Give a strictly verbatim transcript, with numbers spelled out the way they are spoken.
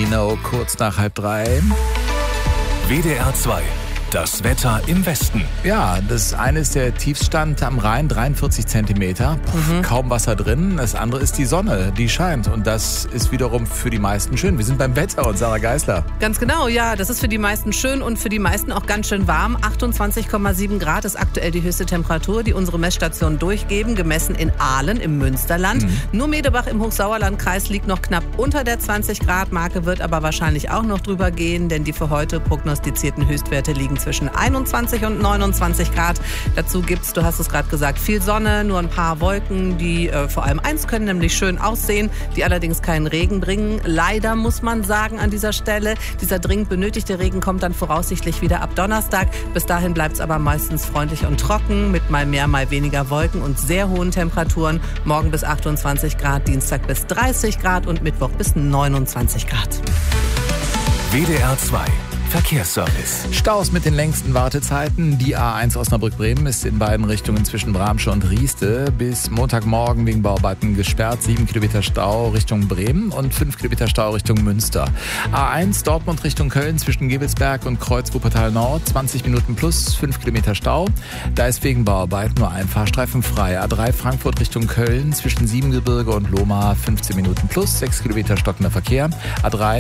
Eno, kurz nach halb drei. W D R zwei. Das Wetter im Westen. Ja, das eine ist der Tiefstand am Rhein, dreiundvierzig Zentimeter. Mhm. Kaum Wasser drin. Das andere ist die Sonne, die scheint. Und das ist wiederum für die meisten schön. Wir sind beim Wetter und Sarah Geisler. Ganz genau, ja. Das ist für die meisten schön und für die meisten auch ganz schön warm. achtundzwanzig Komma sieben Grad ist aktuell die höchste Temperatur, die unsere Messstationen durchgeben. Gemessen in Aalen im Münsterland. Mhm. Nur Medebach im Hochsauerlandkreis liegt noch knapp unter der zwanzig Grad Marke, wird aber wahrscheinlich auch noch drüber gehen, denn die für heute prognostizierten Höchstwerte liegen zwischen einundzwanzig und neunundzwanzig Grad. Dazu gibt's, du hast es gerade gesagt, viel Sonne, nur ein paar Wolken, die äh, vor allem eins können, nämlich schön aussehen, die allerdings keinen Regen bringen. Leider muss man sagen an dieser Stelle, dieser dringend benötigte Regen kommt dann voraussichtlich wieder ab Donnerstag. Bis dahin bleibt's aber meistens freundlich und trocken mit mal mehr, mal weniger Wolken und sehr hohen Temperaturen. Morgen bis achtundzwanzig Grad, Dienstag bis dreißig Grad und Mittwoch bis neunundzwanzig Grad. W D R zwei. Verkehrsservice. Staus mit den längsten Wartezeiten. Die A eins Osnabrück-Bremen ist in beiden Richtungen zwischen Bramsche und Rieste bis Montagmorgen wegen Bauarbeiten gesperrt. Sieben Kilometer Stau Richtung Bremen und fünf Kilometer Stau Richtung Münster. A eins Dortmund Richtung Köln zwischen Gebelsberg und Kreuz Wuppertal Nord. zwanzig Minuten plus, fünf Kilometer Stau. Da ist wegen Bauarbeiten nur ein Fahrstreifen frei. A drei Frankfurt Richtung Köln zwischen Siebengebirge und Lohmar. fünfzehn Minuten plus, sechs Kilometer stockender Verkehr. A drei